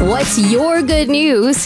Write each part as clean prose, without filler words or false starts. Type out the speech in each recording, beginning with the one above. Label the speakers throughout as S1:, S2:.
S1: What's your good news?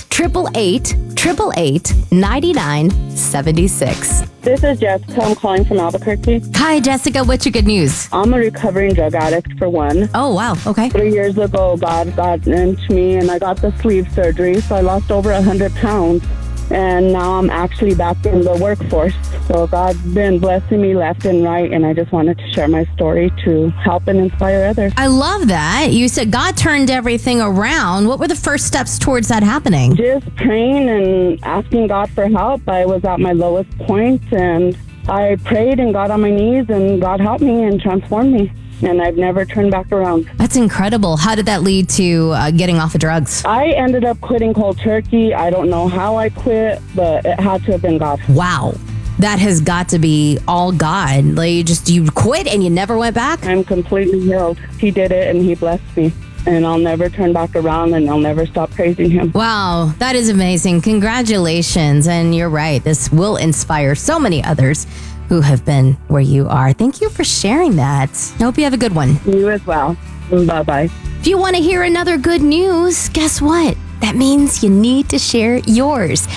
S1: 888-888-9976.
S2: This is Jessica. I'm calling from Albuquerque.
S1: Hi, Jessica. What's your good news?
S2: I'm a recovering drug addict, for one.
S1: Oh, wow. Okay.
S2: 3 years ago, God got into me, and I got the sleeve surgery, so I lost over 100 pounds. And now I'm actually back in the workforce. So God's been blessing me left and right, and I just wanted to share my story to help and inspire others.
S1: I love that. You said God turned everything around. What were the first steps towards that happening?
S2: Just praying and asking God for help. I was at my lowest point, and I prayed and got on my knees, and God helped me and transformed me. And I've never turned back around.
S1: That's incredible. How did that lead to getting off of drugs?
S2: I ended up quitting cold turkey. I don't know how I quit, but it had to have been God.
S1: Wow. That has got to be all God. Like you quit and you never went back?
S2: I'm completely healed. He did it, and He blessed me. And I'll never turn back around, and I'll never stop praising Him.
S1: Wow, that is amazing. Congratulations. And you're right. This will inspire so many others who have been where you are. Thank you for sharing that. I hope you have a good one.
S2: You as well. Bye-bye.
S1: If you want to hear another good news, guess what? That means you need to share yours.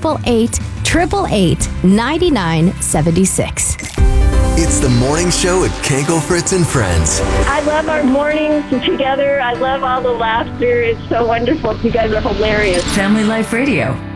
S1: 888-888-9976.
S3: It's the morning show at Kanko, Fritz, and Friends.
S4: I love our mornings together. I love all the laughter. It's so wonderful. You guys are hilarious.
S5: Family Life Radio.